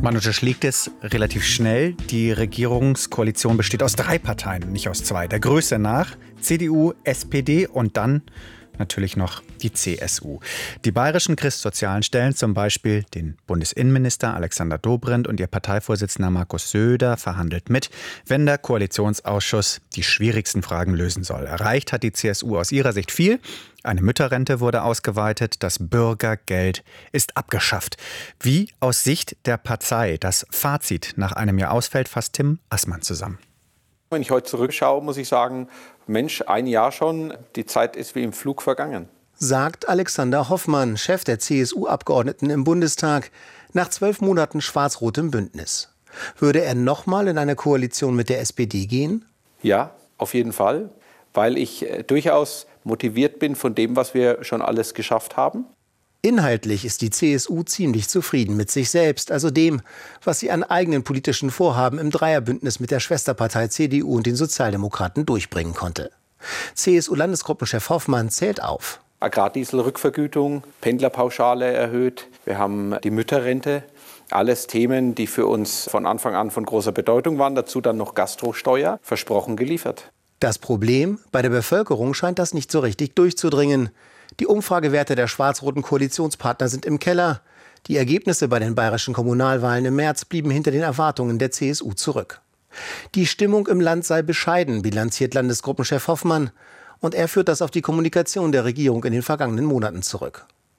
Man unterschlägt es relativ schnell. Die Regierungskoalition besteht aus 3 Parteien, nicht aus 2. Der Größe nach CDU, SPD und dann natürlich noch die CSU. Die bayerischen Christsozialen stellen zum Beispiel den Bundesinnenminister Alexander Dobrindt und ihr Parteivorsitzender Markus Söder verhandelt mit, wenn der Koalitionsausschuss die schwierigsten Fragen lösen soll. Erreicht hat die CSU aus ihrer Sicht viel. Eine Mütterrente wurde ausgeweitet, das Bürgergeld ist abgeschafft. Wie aus Sicht der Partei das Fazit nach einem Jahr ausfällt, fasst Tim Assmann zusammen. Wenn ich heute zurückschaue, muss ich sagen, Mensch, ein Jahr schon, die Zeit ist wie im Flug vergangen. Sagt Alexander Hoffmann, Chef der CSU-Abgeordneten im Bundestag, nach 12 Monaten schwarz-rotem Bündnis. Würde er nochmal in eine Koalition mit der SPD gehen? Ja, auf jeden Fall, weil ich durchaus motiviert bin von dem, was wir schon alles geschafft haben. Inhaltlich ist die CSU ziemlich zufrieden mit sich selbst, also dem, was sie an eigenen politischen Vorhaben im Dreierbündnis mit der Schwesterpartei CDU und den Sozialdemokraten durchbringen konnte. CSU-Landesgruppenchef Hoffmann zählt auf. Agrardieselrückvergütung, Pendlerpauschale erhöht, wir haben die Mütterrente. Alles Themen, die für uns von Anfang an von großer Bedeutung waren. Dazu dann noch Gastrosteuer, versprochen geliefert. Das Problem, bei der Bevölkerung scheint das nicht so richtig durchzudringen. Die Umfragewerte der schwarz-roten Koalitionspartner sind im Keller. Die Ergebnisse bei den bayerischen Kommunalwahlen im März blieben hinter den Erwartungen der CSU zurück. Die Stimmung im Land sei bescheiden, bilanziert Landesgruppenchef Hoffmann. Und er führt das auf die Kommunikation der Regierung in den vergangenen Monaten zurück.